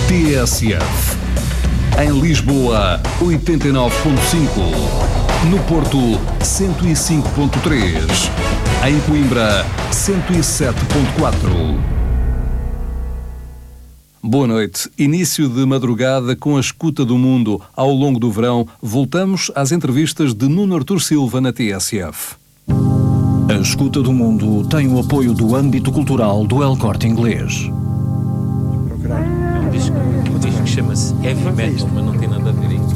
TSF. Em Lisboa, 89.5. No Porto, 105.3. Em Coimbra, 107.4. Boa noite. Início de madrugada com a escuta do mundo. Ao longo do verão, voltamos às entrevistas de Nuno Artur Silva na TSF. A escuta do mundo tem o apoio do âmbito cultural do El Corte Inglês. Um disco que chama-se Heavy Metal, mas não tem nada a ver aí.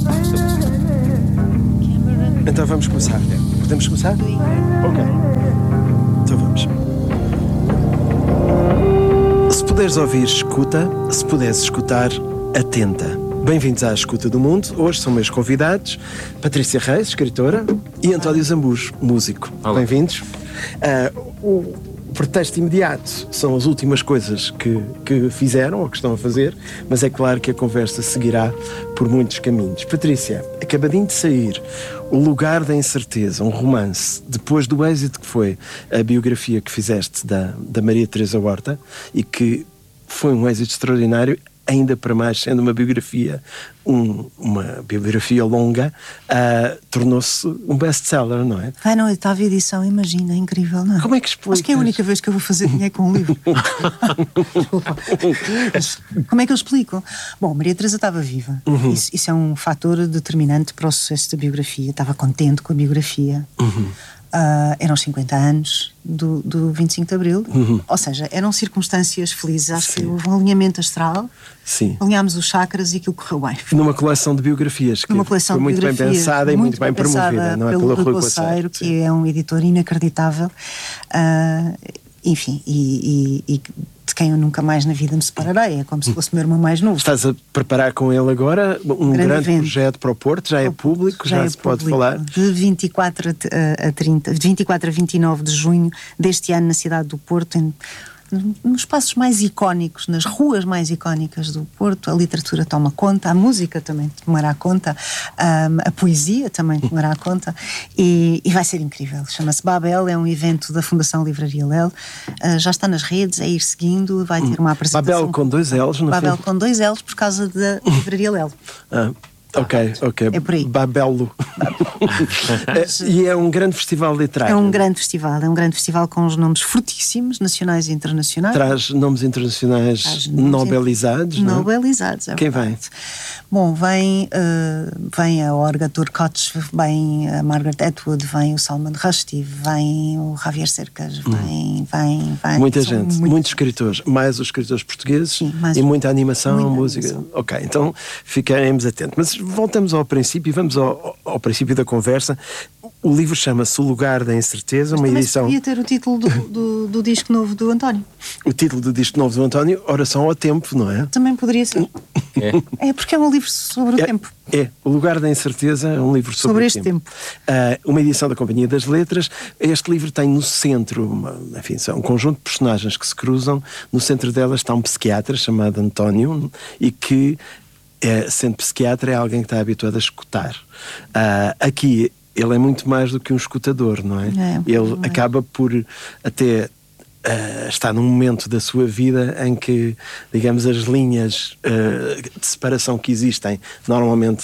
Então vamos começar. Podemos começar? Ok. Então vamos. Se puderes ouvir, escuta. Se puderes escutar, atenta. Bem-vindos à Escuta do Mundo. Hoje são meus convidados Patrícia Reis, escritora, e António Zambujo, músico. Olá. Bem-vindos. O pretexto imediato são as últimas coisas que fizeram ou que estão a fazer, mas é claro que a conversa seguirá por muitos caminhos. Patrícia, acabadinho de sair O Lugar da Incerteza, um romance, depois do êxito que foi a biografia que fizeste da Maria Teresa Horta, e que foi um êxito extraordinário, ainda para mais sendo uma biografia longa, tornou-se um best-seller, não é? Ai, não, a oitava edição, imagina, é incrível, não é? Como é que explicas? Acho que é a única vez que eu vou fazer dinheiro com um livro. Como é que eu explico? Bom, Maria Teresa estava viva. Isso é um fator determinante para o sucesso da biografia. Estava contente com a biografia. Eram 50 anos do 25 de Abril. Ou seja, eram circunstâncias felizes. Acho que houve um alinhamento astral. Sim. Alinhámos os chakras e aquilo correu bem. Numa coleção de biografias que foi muito bem pensada e muito bem promovida, não é? Pelo Rui Coceiro, que é um editor inacreditável. Enfim, e de quem eu nunca mais na vida me separarei. É como se fosse o meu irmão mais novo. Estás a preparar com ele agora um grande projeto para o Porto? Já é público? Já se pode falar? De 24 a 29 de junho deste ano na cidade do Porto, nos espaços mais icónicos, nas ruas mais icónicas do Porto. A literatura toma conta, a música também tomará conta, a poesia também tomará conta, e vai ser incrível. Chama-se Babel, é um evento da Fundação Livraria Lel, já está nas redes, é ir seguindo, vai ter uma apresentação. Babel com dois L's, no Babel fim. com dois L's por causa da Livraria Lel. Ok. É por aí. Babelo. E é um grande festival literário. É um grande festival com os nomes fortíssimos, nacionais e internacionais. Traz nomes internacionais nobelizados. Nobelizados, é Quem verdade. vem? Bom, vem a Olga Turcottes, vem a Margaret Atwood, vem o Salman Rushdie, vem o Javier Cercas, vem. Muita gente, muitos escritores, mais os escritores portugueses. Sim, e muita animação, música. Ok, então ficaremos atentos. Mas voltamos ao princípio, vamos ao princípio da conversa. O livro chama-se O Lugar da Incerteza, uma edição... Podia ter o título do disco novo do António. O título do disco novo do António, Oração ao Tempo, não é? Também poderia ser. É porque é um livro sobre o tempo. O Lugar da Incerteza é um livro sobre este tempo. Uma edição da Companhia das Letras. Este livro tem no centro, são um conjunto de personagens que se cruzam. No centro delas está um psiquiatra chamado António e que, sendo psiquiatra, é alguém que está habituado a escutar. Aqui ele é muito mais do que um escutador, não é? Ele acaba por até está num momento da sua vida em que, digamos, as linhas de separação que existem normalmente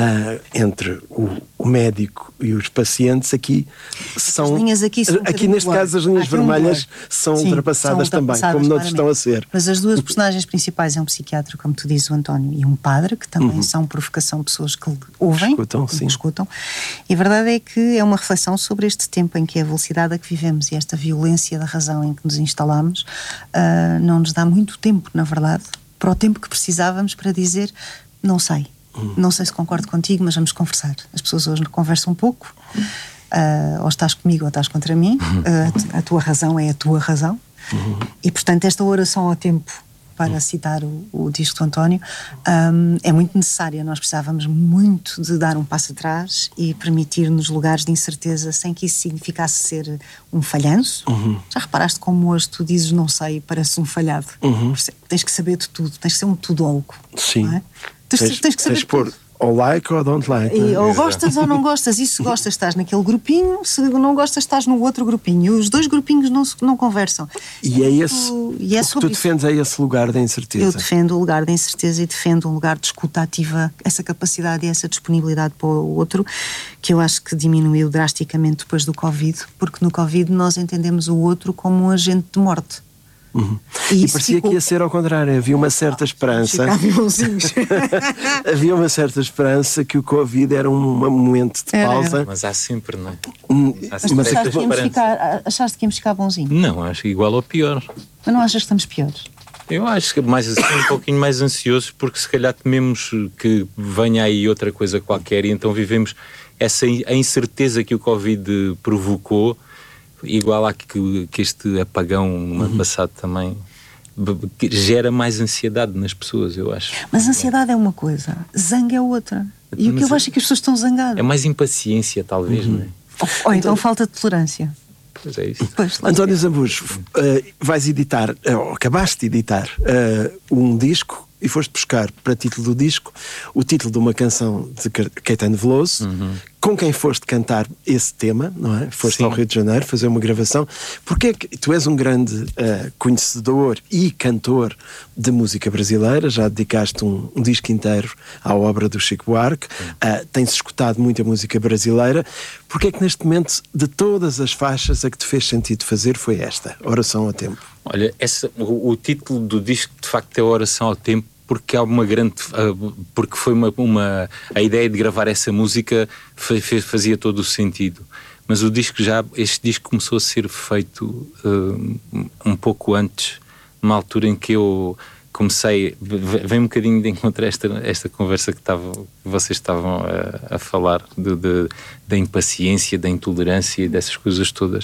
entre o médico e os pacientes aqui são... As linhas aqui neste caso as linhas vermelhas são ultrapassadas também, como noutros estão a ser. Mas as duas personagens principais é um psiquiatra, como tu dizes, o António, e um padre, que também são por vocação pessoas que ouvem, escutam. E a verdade é que é uma reflexão sobre este tempo em que a velocidade a que vivemos e esta violência da razão em que nos instalamos não nos dá muito tempo, na verdade, para o tempo que precisávamos para dizer não sei se concordo contigo, mas vamos conversar. As pessoas hoje conversam um pouco, ou estás comigo ou estás contra mim, a tua razão é a tua razão, e portanto esta oração ao tempo, para citar o disco do António, é muito necessária. Nós precisávamos muito de dar um passo atrás e permitir-nos lugares de incerteza sem que isso significasse ser um falhanço. Já reparaste como hoje tu dizes não sei e parece um falhado? Tens que saber de tudo, tens que ser um tudólogo. Sim. Não é? Tens que saber pôr ou like ou don't like. Ou gostas ou não gostas, e se gostas estás naquele grupinho, se não gostas estás no outro grupinho, e os dois grupinhos não conversam. E é esse o que tu defendes, é esse lugar da incerteza. Eu defendo o lugar da incerteza e defendo um lugar de escuta ativa, essa capacidade e essa disponibilidade para o outro, que eu acho que diminuiu drasticamente depois do Covid, porque no Covid nós entendemos o outro como um agente de morte. E parecia que ia ser ao contrário. Havia uma certa esperança. Havia uma certa esperança que o Covid era um momento de pausa. Mas há sempre, não é? Mas achaste que íamos ficar bonzinho? Não, acho igual ou pior. Mas não achas que estamos piores? Eu acho que mais assim, um pouquinho mais ansiosos, porque se calhar tememos que venha aí outra coisa qualquer, e então vivemos a incerteza que o Covid provocou, igual a que este apagão no ano passado também, que gera mais ansiedade nas pessoas, eu acho. Mas ansiedade é uma coisa, zanga é outra. E o que eu acho é que as pessoas estão zangadas. É mais impaciência, talvez, não é? Ou então falta de tolerância. Pois é isso. António Zambujo, vais editar, ou acabaste de editar, um disco e foste buscar para título do disco o título de uma canção de Caetano Veloso, com quem foste cantar esse tema, não é? Foste ao Rio de Janeiro fazer uma gravação. Porque é que tu és um grande conhecedor e cantor de música brasileira, já dedicaste um disco inteiro à obra do Chico Buarque, tens escutado muita música brasileira. Porque é que neste momento, de todas as faixas, a que te fez sentido fazer foi esta, Oração ao Tempo? Olha, o título do disco de facto é Oração ao Tempo, porque há uma grande, porque foi a ideia de gravar essa música fazia todo o sentido. Mas este disco começou a ser feito um pouco antes, numa altura em que eu comecei, vem um bocadinho de encontrar esta conversa que vocês estavam a falar, da impaciência, da intolerância e dessas coisas todas.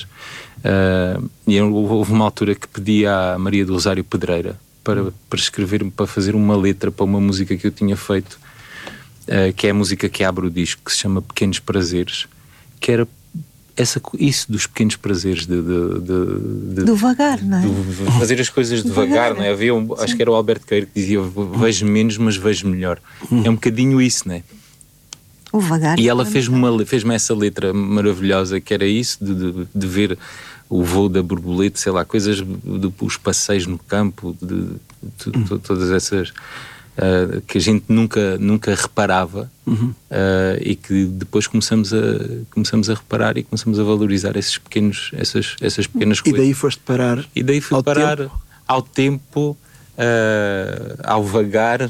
E houve uma altura que pedi à Maria do Rosário Pedreira para escrever, para fazer uma letra para uma música que eu tinha feito, que é a música que abre o disco, que se chama Pequenos Prazeres, que era isso dos pequenos prazeres do vagar, não é? De fazer as coisas devagar, não é? Havia acho que era o Alberto Queiro que dizia: vejo menos, mas vejo melhor. É um bocadinho isso, não é? O vagar. E ela fez-me essa letra maravilhosa, que era isso, de ver o voo da borboleta, sei lá, coisas, os passeios no campo, todas essas que a gente nunca reparava, e que depois começamos a reparar e começamos a valorizar essas pequenas coisas. E daí foste parar? E daí fui parar ao tempo, ao vagar.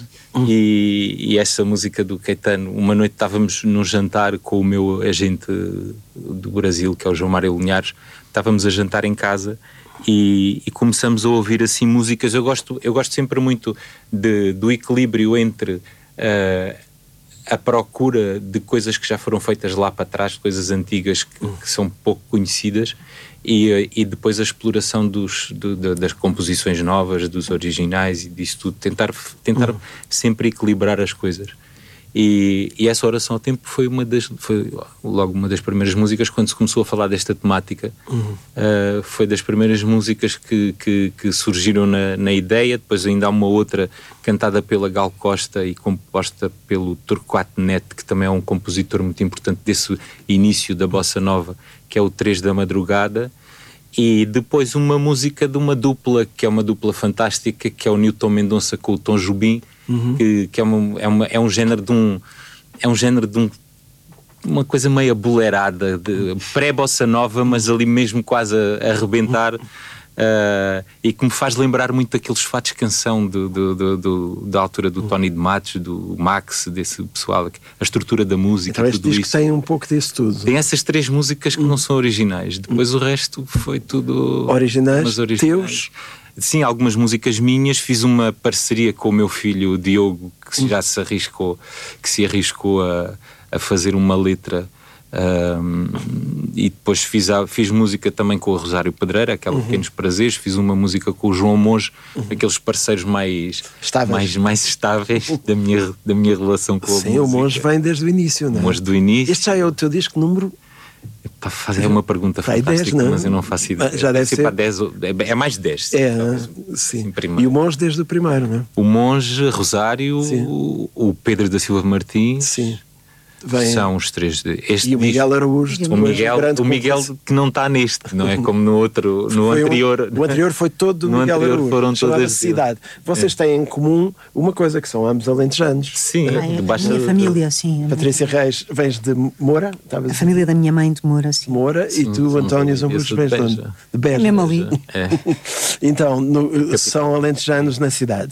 E essa música do Caetano, uma noite estávamos num jantar com o meu agente do Brasil, que é o João Mário Linhares, estávamos a jantar em casa e começamos a ouvir assim músicas. Eu gosto sempre muito do equilíbrio entre a procura de coisas que já foram feitas lá para trás, coisas antigas que são pouco conhecidas, e depois a exploração das composições novas, dos originais e disso tudo, tentar sempre equilibrar as coisas. E essa Oração ao Tempo foi logo uma das primeiras músicas quando se começou a falar desta temática. Foi das primeiras músicas que surgiram na ideia. Depois ainda há uma outra cantada pela Gal Costa e composta pelo Torquato Neto, que também é um compositor muito importante desse início da Bossa Nova, que é o 3 da Madrugada. E depois uma música de uma dupla, que é uma dupla fantástica, que é o Newton Mendonça com o Tom Jobim, que é um género de uma coisa meio abolerada, pré-bossa nova, mas ali mesmo quase a arrebentar, e que me faz lembrar muito daqueles fatos canção da altura do Tony de Matos, do Max, desse pessoal, a estrutura da música. Então este disco tem um pouco disso tudo. Tem essas 3 músicas que não são originais, depois o resto foi tudo originais. Teus? Sim, algumas músicas minhas. Fiz uma parceria com o meu filho, o Diogo, que já se arriscou a fazer uma letra, e depois fiz música também com o Rosário Pedreira, aquela Pequenos Prazeres. Fiz uma música com o João Monge, aqueles parceiros mais estáveis da minha relação com a música. Sim, o Monge vem desde o início, não é? O Monge do início. Este já é o teu disco número Para fazer uma pergunta fantástica, 10, mas eu não faço ideia. Já deve ser. 10, é mais de 10. Sim. E o monge desde o primeiro, não é? O monge, Rosário, o Pedro da Silva Martins. Sim. São os três. E o Miguel Araújo. O Miguel que não está neste, não é como no outro, no anterior. O anterior foi todo do Miguel Araújo. Foram todas cidade. Vocês têm em comum uma coisa, que são ambos alentejanos. Sim. A minha família, sim. Patrícia Reis, vens de Moura? A família da minha mãe de Moura, sim. Moura, e tu, António Zambujo, vens de Beja. Mesmo ali. Então, são alentejanos na cidade.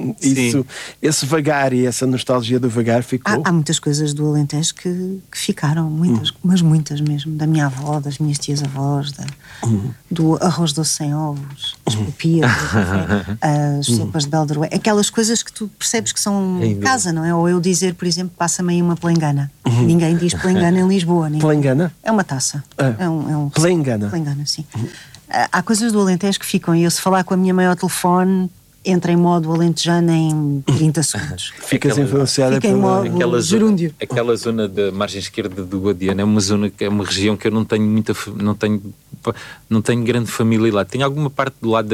Esse vagar e essa nostalgia do vagar ficou. Há muitas coisas do Alentejo que ficaram, muitas, mas muitas mesmo, da minha avó, das minhas tias-avós, do arroz doce sem ovos, as pupias, as sopas de Belderoé, aquelas coisas que tu percebes que são casa, não é? Ou eu dizer, por exemplo, passa-me aí uma plengana. Ninguém diz plengana em Lisboa. Plengana? É uma taça. É um plengana? Plengana, sim. Há coisas do Alentejo que ficam, e eu se falar com a minha mãe ao telefone, entra em modo alentejano em 30 segundos. Ficas influenciada pela gerúndio. Aquela zona da margem esquerda do Guadiana é uma zona que é uma região que eu não tenho não tenho grande família lá. Tenho alguma parte do lado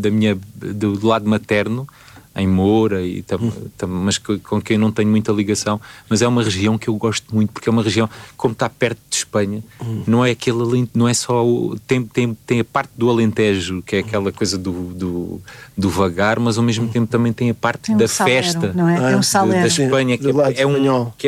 do lado materno em Moura mas com quem eu não tenho muita ligação, mas é uma região que eu gosto muito, porque é uma região, como está perto de Espanha, não é não é só tem a parte do Alentejo, que é aquela coisa do vagar, mas ao mesmo tempo também tem a parte da festa, não é? Da Espanha, que é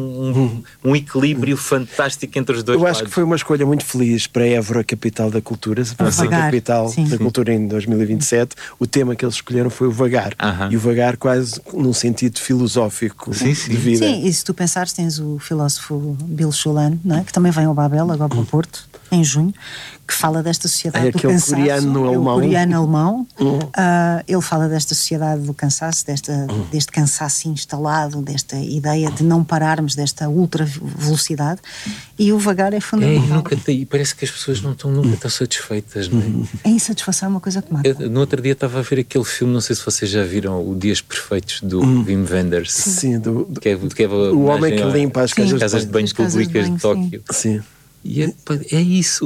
um equilíbrio fantástico entre os dois lados. Eu acho que foi uma escolha muito feliz para Évora, capital da cultura, para ser capital da cultura em 2027. O tema que eles escolheram foi o vagar. E o vagar quase num sentido filosófico de vida. Sim, e se tu pensares, tens o filósofo Bill Schulan, não é? Que também vem ao Babel, agora para o Porto, em junho, que fala desta sociedade do cansaço. Coreano-alemão. Ele fala desta sociedade do cansaço, deste cansaço instalado, desta ideia de não pararmos, desta ultra-velocidade, e o vagar é fundamental. Parece que as pessoas nunca estão satisfeitas, não é? A insatisfação é uma coisa que mata. No outro dia estava a ver aquele filme, não sei se vocês já viram, O Dias Perfeitos, do Wim Wenders. Sim, que é o homem que limpa as casas de banho públicas de Tóquio. Sim. E é isso,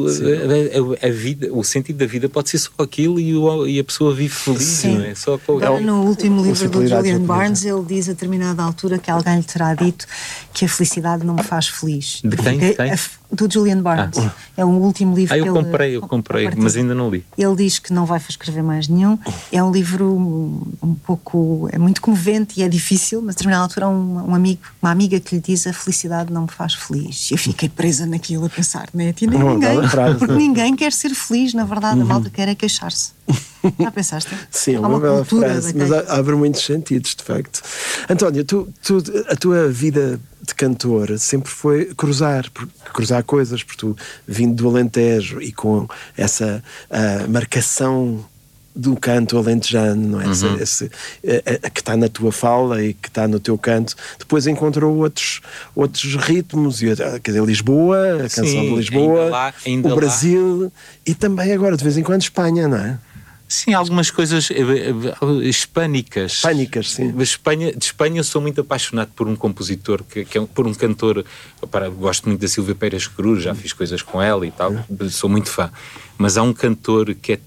a vida, o sentido da vida pode ser só aquilo e a pessoa vive feliz, não é? Só com no último livro do Julian Barnes, ele diz a determinada altura que alguém lhe terá dito que a felicidade não me faz feliz. De quem? Do Julian Barnes. É o último livro que eu comprei, mas ainda não li. Ele diz que não vai escrever mais nenhum. É um livro um pouco... é muito comovente e é difícil, mas a determinada altura uma amiga que lhe diz: a felicidade não me faz feliz. Eu fiquei presa naquilo a pensar, não é? Porque ninguém quer ser feliz, na verdade. A malta quer é queixar-se. Já pensaste? Sim, uma bela frase, mas abre muitos sentidos, de facto. António, a tua vida de cantor sempre foi cruzar coisas, porque tu, vindo do Alentejo e com essa marcação do canto alentejano, não é? Que está na tua fala e que está no teu canto, depois encontrou outros ritmos, quer dizer, Lisboa, a canção de Lisboa, o Brasil e também agora, de vez em quando, Espanha, não é? Sim, algumas coisas hispânicas. Hispânicas, sim. De Espanha eu sou muito apaixonado por um compositor, por um cantor. Gosto muito da Silvia Pérez Cruz, já fiz coisas com ela e tal, sou muito fã. Mas há um cantor que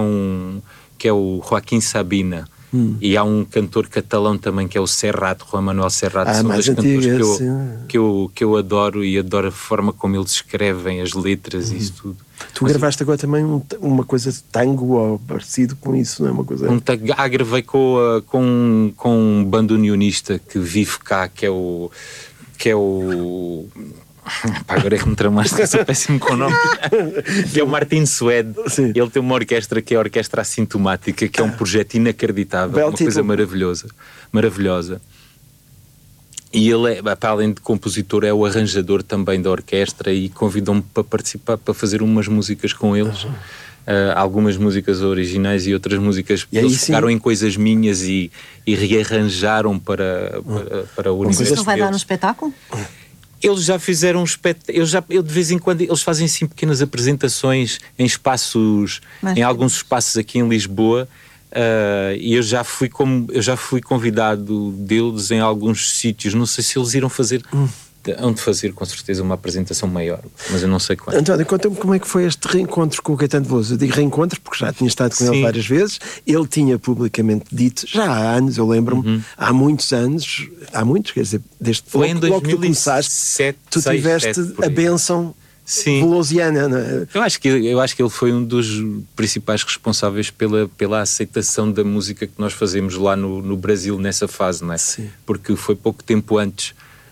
é o Joaquim Sabina. E há um cantor catalão também que é o Serrat, Juan Manuel Serrat. São dois cantores que eu adoro, e adoro a forma como eles escrevem as letras e isso tudo. Tu gravaste agora também uma coisa de tango ou parecido com isso, não é uma coisa? Gravei com um bandoneonista que vive cá, que é o agora é que me tramaste, sou péssimo com o nome. Que é o Martin Suede. Sim. Ele tem uma orquestra que é a Orquestra Assintomática, que é um projeto inacreditável, uma coisa maravilhosa. E ele, para além de compositor, é o arranjador também da orquestra, e convidou-me para participar, para fazer umas músicas com eles. Algumas músicas originais e outras músicas que eles ficaram em coisas minhas e rearranjaram para o universo. Isso não vai dar no espetáculo? Eles já fizeram eu de vez em quando eles fazem assim pequenas apresentações em alguns espaços aqui em Lisboa, e eu já fui convidado deles em alguns sítios. Não sei se eles irão fazer hão de fazer com certeza uma apresentação maior, mas eu não sei quando. António, conta-me como é que foi este reencontro com o Caetano Veloso. Eu digo reencontro porque já tinha estado com ele várias vezes. Ele tinha publicamente dito, já há anos, eu lembro-me, há muitos anos, quer dizer, desde foi logo, em 2007, logo que tu começaste, tu tiveste a bênção velosiana, não é? Eu acho que ele foi um dos principais responsáveis pela aceitação da música que nós fazemos lá no Brasil nessa fase, não é? Sim. Porque foi pouco tempo antes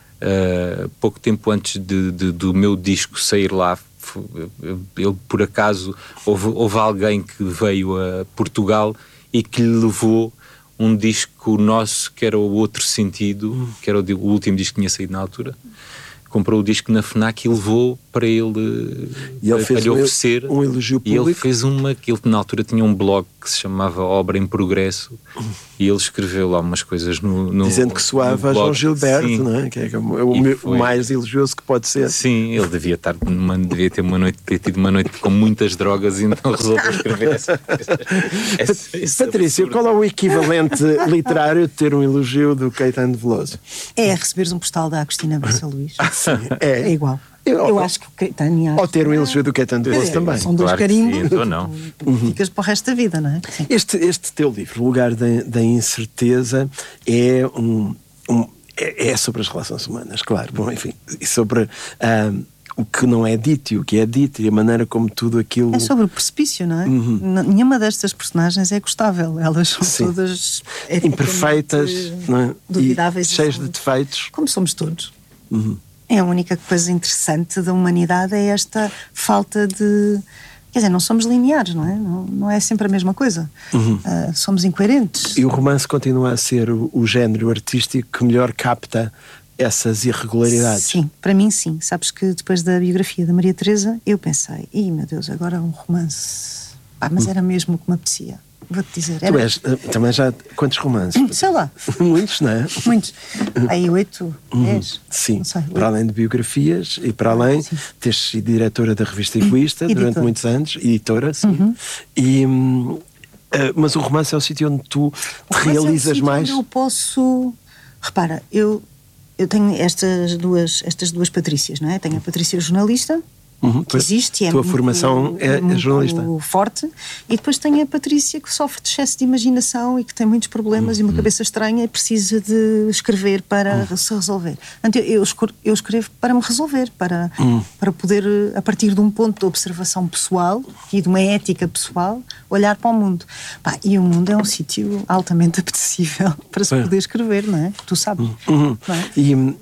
do meu disco sair lá. Ele, por acaso, houve alguém que veio a Portugal e que lhe levou um disco nosso que era o Outro Sentido, que era o último disco que tinha saído na altura. Comprou o disco na FNAC e levou para ele, e ele fez lhe oferecer um elogio público. E ele fez que ele na altura tinha um blog que se chamava Obra em Progresso, e ele escreveu lá umas coisas no dizendo que soava a João Gilberto, não é? Que é o mais elogioso que pode ser. Sim, ele devia ter tido uma noite com muitas drogas e então resolveu escrever essa Patrícia, qual é o equivalente literário de ter um elogio do Caetano Veloso? É receberes um postal da Agostina Bessa Luís. Sim, é igual. Eu acho que o Caetano... Ou ter um elogio do Caetano Veloso também. São dois carimbos. Então não. Ficas para o resto da vida, não é? Sim. Este teu livro, O Lugar da Incerteza, é sobre as relações humanas, claro. Bom, enfim, e sobre o que não é dito e o que é dito e a maneira como tudo aquilo... É sobre o precipício, não é? Nenhuma destas personagens é gostável. Elas são todas... imperfeitas, não é? Duvidáveis. E cheias de defeitos. Como somos todos. É a única coisa interessante da humanidade, é esta falta de... Quer dizer, não somos lineares, não é? Não é sempre a mesma coisa. Somos incoerentes. E o romance continua a ser o género artístico que melhor capta essas irregularidades. Sim, para mim sim. Sabes que depois da biografia da Maria Teresa, eu pensei, meu Deus, agora um romance. Mas era mesmo o que me apetecia. Vou-te dizer. Tu és também já... Quantos romances? Sei lá. Muitos, não é? Muitos. Aí 8, 10. Sim, para além de biografias e para além teres sido diretora da revista Egoísta durante muitos anos, editora, sim. Mas o romance é o sítio onde tu te realizas mais. Eu posso... Repara, eu tenho estas duas Patrícias, não é? Tenho a Patrícia jornalista, que existe, a tua formação é jornalista, forte, e depois tenho a Patrícia que sofre de excesso de imaginação e que tem muitos problemas e uma cabeça estranha e precisa de escrever para se resolver. Então, eu escrevo para me resolver, para poder, a partir de um ponto de observação pessoal e de uma ética pessoal, olhar para o mundo. E o mundo é um sítio altamente apetecível para se poder escrever, não é? Tu sabes. Não é?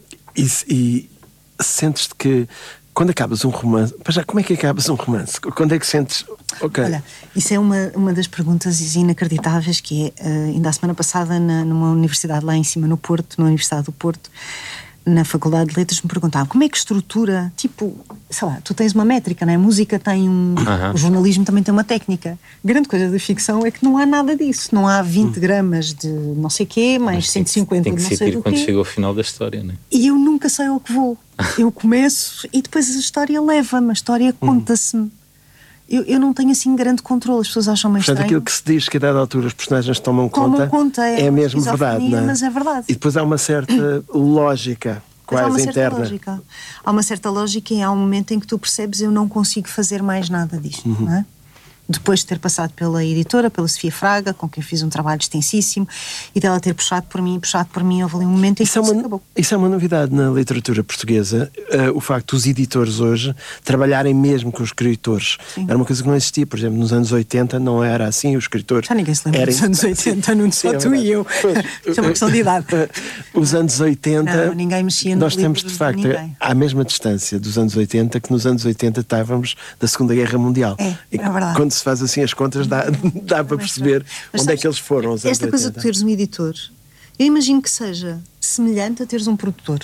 E sentes-te que quando acabas um romance... Já, como é que acabas um romance? Quando é que sentes... Okay. Olha, isso é uma das perguntas inacreditáveis que é... ainda a semana passada, numa universidade lá em cima, no Porto, na Universidade do Porto, na Faculdade de Letras, me perguntavam como é que estrutura... Tipo, sei lá, tu tens uma métrica, não é? A música tem o jornalismo também tem uma técnica. A grande coisa da ficção é que não há nada disso. Não há 20 gramas de não sei quê, mais 150 de não sei do quê. Tem que sentir quando chega ao final da história, não é? E eu nunca sei ao que vou. Eu começo e depois a história leva-me, a história conta-se-me. Eu não tenho assim grande controle, as pessoas acham mais estranho. Portanto, aquilo que se diz que a dada altura os personagens tomam conta é mesmo verdade, não é? Mas é verdade. E depois há uma certa lógica quase interna. Há uma certa lógica e há um momento em que tu percebes eu não consigo fazer mais nada disto, não é? Depois de ter passado pela editora, pela Sofia Fraga, com quem fiz um trabalho extensíssimo, e dela ter puxado por mim, houve ali um momento em que isso acabou. Isso é uma novidade na literatura portuguesa, o facto dos editores hoje trabalharem mesmo com os escritores. Sim. Era uma coisa que não existia, por exemplo, nos anos 80 não era assim, os escritores... Já ninguém se lembra dos anos 80, não só tu e eu. Isso é uma questão de idade. Os anos 80... Não, ninguém mexia no nós temos, de facto, à mesma distância dos anos 80 que nos anos 80 estávamos da Segunda Guerra Mundial. É verdade. Quando se faz assim as contas, dá para perceber onde é que eles foram. Os anos esta 80. Coisa de teres um editor, eu imagino que seja semelhante a teres um produtor.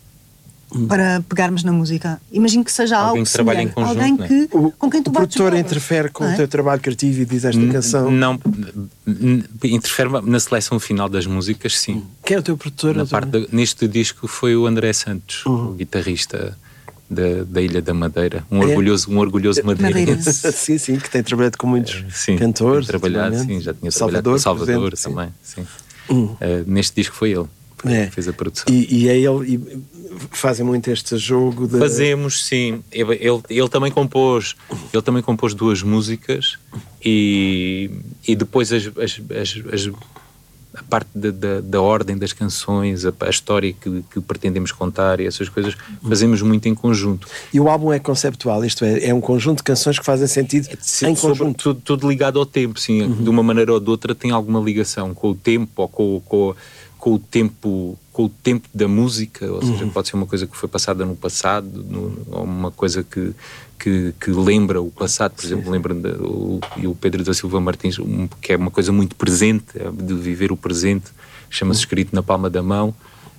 Para pegarmos na música, imagino que seja alguém algo que trabalha em conjunto, alguém que, com quem tu o produtor interfere com o teu trabalho criativo e diz esta canção. Não, interfere na seleção final das músicas, sim. Quem é o teu produtor? Neste disco foi o André Santos, o guitarrista da Ilha da Madeira, um orgulhoso madeirense. Sim, que tem trabalhado com muitos cantores. Já tinha trabalhado com Salvador também. Sim. Neste disco foi ele. fez a produção. E é ele... Fazem muito este jogo de... Fazemos, sim. Ele também compôs 2 músicas e depois a parte da ordem das canções, a história que pretendemos contar e essas coisas, fazemos muito em conjunto. E o álbum é conceptual, isto é um conjunto de canções que fazem sentido em conjunto. Tudo ligado ao tempo, sim. De uma maneira ou de outra tem alguma ligação com o tempo ou com o tempo da música, ou seja, pode ser uma coisa que foi passada no passado, ou uma coisa que lembra o passado, por exemplo, lembra o Pedro da Silva Martins, que é uma coisa muito presente, de viver o presente, chama-se Escrito na Palma da Mão.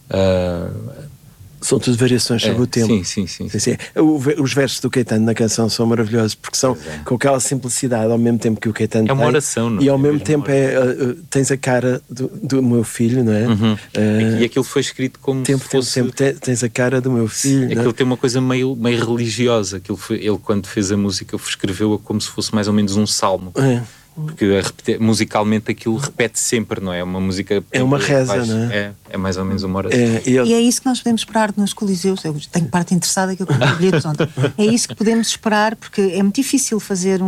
São tudo variações sobre o tempo. Sim. Os versos do Caetano na canção são maravilhosos, porque são com aquela simplicidade, ao mesmo tempo que o Caetano tem. É uma oração, não é? E ao mesmo tempo tens a cara do meu filho, não é? E aquilo foi escrito como se fosse... tens a cara do meu filho. Aquilo tem uma coisa meio religiosa. Ele, quando fez a música, escreveu-a como se fosse mais ou menos um salmo. Porque musicalmente aquilo repete sempre, não é? Uma música... É uma reza, não é? É mais ou menos uma oração. E é isso que nós podemos esperar nos Coliseus. Eu tenho parte interessada que eu comprei bilhetes ontem. É isso que podemos esperar, porque é muito difícil fazer